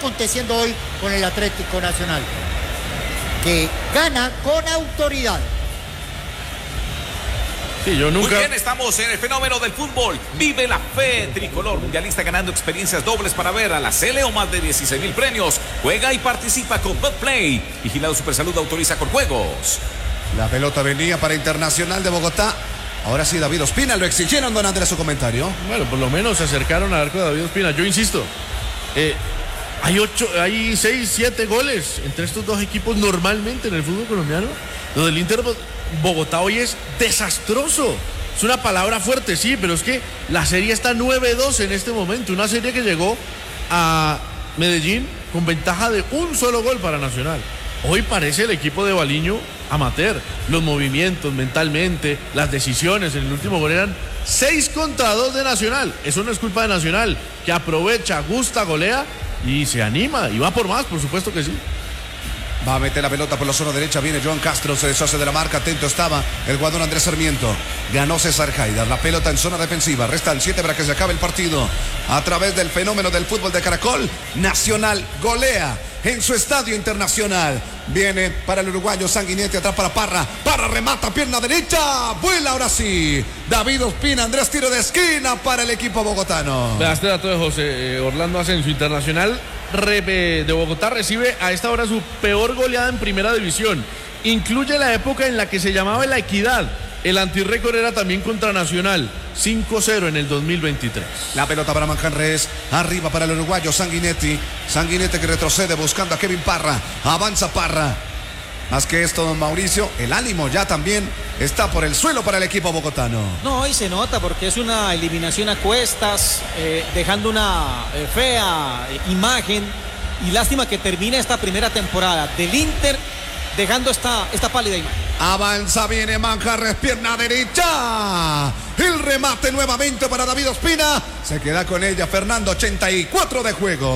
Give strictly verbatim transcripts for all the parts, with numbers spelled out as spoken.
aconteciendo hoy con el Atlético Nacional, que gana con autoridad. Sí, yo nunca... Muy bien, estamos en el fenómeno del fútbol. Vive la fe tricolor mundialista, ganando experiencias dobles para ver a la Sele o más de dieciséis mil premios. Juega y participa con Betplay. Vigilado Supersalud, autoriza con juegos. La pelota venía para Internacional de Bogotá. Ahora sí, David Ospina, lo exigieron, don Andrés, su comentario. Bueno, por lo menos se acercaron al arco de David Ospina. Yo insisto, eh, hay ocho, hay seis, siete goles entre estos dos equipos normalmente en el fútbol colombiano. Lo del Inter Bogotá hoy es desastroso. Es una palabra fuerte, sí, pero es que la serie está nueve dos en este momento. Una serie que llegó a Medellín con ventaja de un solo gol para Nacional. Hoy parece el equipo de Baliño amateur. Los movimientos mentalmente, las decisiones en el último gol eran seis contra dos de Nacional. Eso no es culpa de Nacional, que aprovecha, gusta, golea y se anima y va por más, por supuesto que sí. Va a meter la pelota por la zona derecha. Viene Joan Castro, se deshace de la marca. Atento estaba el jugador Andrés Sarmiento. Ganó César Haidar. La pelota en zona defensiva. Restan siete para que se acabe el partido. A través del fenómeno del fútbol de Caracol, Nacional golea en su estadio Internacional. Viene para el uruguayo Sanguinetti, atrás para Parra. Parra remata, pierna derecha. Vuela ahora sí. David Ospina, Andrés, tiro de esquina para el equipo bogotano. Vea este dato de José eh, Orlando Asensio. Internacional de Bogotá recibe a esta hora su peor goleada en primera división. Incluye la época en la que se llamaba La Equidad. El antirrécord era también contra Nacional, cinco cero en el dos mil veintitrés. La pelota para Manjarres, arriba para el uruguayo Sanguinetti. Sanguinetti que retrocede buscando a Kevin Parra. Avanza Parra. Más que esto, don Mauricio, el ánimo ya también está por el suelo para el equipo bogotano. No, y se nota porque es una eliminación a cuestas, eh, dejando una eh, fea eh, imagen. Y lástima que termine esta primera temporada del Inter dejando esta, esta pálida imagen. Avanza, viene Manjarres, pierna derecha. El remate nuevamente para David Ospina. Se queda con ella Fernando, ochenta y cuatro de juego.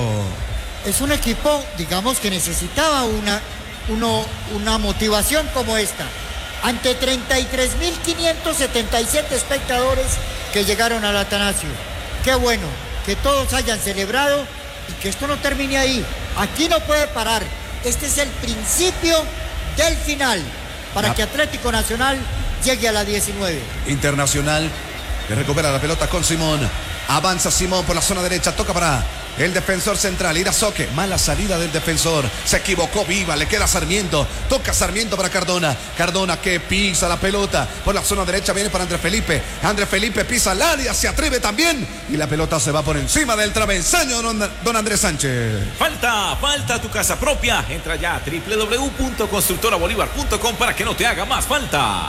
Es un equipo, digamos, que necesitaba una... Uno, una motivación como esta ante treinta y tres mil quinientos setenta y siete espectadores que llegaron al Atanasio. Qué bueno que todos hayan celebrado y que esto no termine ahí. Aquí no puede parar. Este es el principio del final para que Atlético Nacional llegue a la diecinueve. Internacional que recupera la pelota con Simón. Avanza Simón por la zona derecha, toca para el defensor central, Irazoque. Mala salida del defensor, se equivocó Viva, le queda Sarmiento. Toca Sarmiento para Cardona. Cardona que pisa la pelota por la zona derecha, viene para Andrés Felipe. Andrés Felipe pisa el área, se atreve también y la pelota se va por encima del travesaño, don, don Andrés Sánchez. Falta, falta tu casa propia. Entra ya a doble u doble u doble u punto constructora bolívar punto com para que no te haga más falta.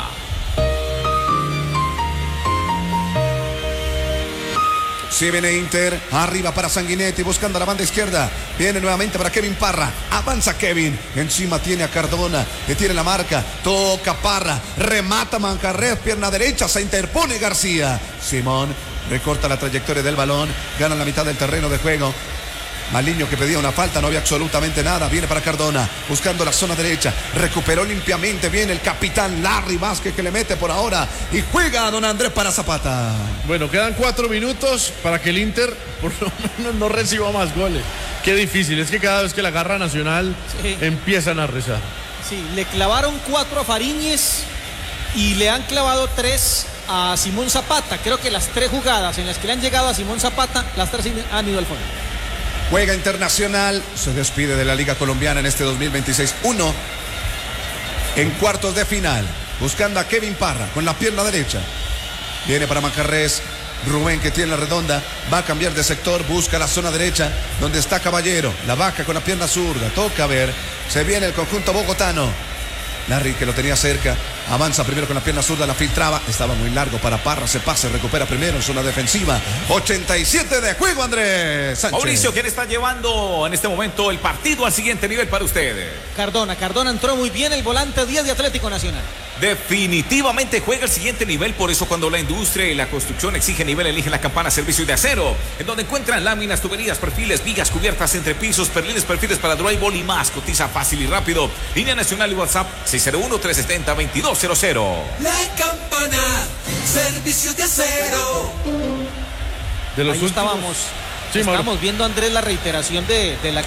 Si viene Inter, arriba para Sanguinetti, buscando la banda izquierda. Viene nuevamente para Kevin Parra. Avanza Kevin. Encima tiene a Cardona, que tiene la marca. Toca Parra. Remata Manjarres, pierna derecha. Se interpone García. Simón recorta la trayectoria del balón. Gana la mitad del terreno de juego. Maliño que pedía una falta, no había absolutamente nada. Viene para Cardona, buscando la zona derecha. Recuperó limpiamente, viene el capitán Larry Vázquez que le mete por ahora. Y juega a don Andrés para Zapata. Bueno, quedan cuatro minutos para que el Inter por lo menos no reciba más goles. Qué difícil, es que cada vez que la agarra Nacional sí. empiezan a rezar. Sí, le clavaron cuatro a Fariñez y le han clavado tres a Simón Zapata. Creo que las tres jugadas en las que le han llegado a Simón Zapata, las tres han ido al fondo. Juega Internacional, se despide de la Liga Colombiana en este dos mil veintiséis. Uno en cuartos de final, buscando a Kevin Parra con la pierna derecha. Viene para Manjarres, Rubén que tiene la redonda, va a cambiar de sector, busca la zona derecha, donde está Caballero, la baja con la pierna zurda, toca a ver, se viene el conjunto bogotano. Larry que lo tenía cerca, avanza primero con la pierna zurda, la filtraba, estaba muy largo para Parra, se pasa, recupera primero en zona defensiva. ochenta y siete de juego, Andrés Sánchez. Mauricio, ¿quién está llevando en este momento el partido al siguiente nivel para usted? Cardona, Cardona entró muy bien, el volante diez de Atlético Nacional. Definitivamente juega el siguiente nivel, por eso cuando la industria y la construcción exigen nivel, eligen la Campana Servicio de Acero, en donde encuentran láminas, tuberías, perfiles, vigas, cubiertas, entrepisos, perlines, perfiles para drywall y más. Cotiza fácil y rápido. Línea nacional y WhatsApp seis cero uno, tres siete cero, veintidós cero cero. La Campana Servicio de Acero. De los Ahí últimos... estábamos, sí, estábamos viendo, Andrés, la reiteración de, de la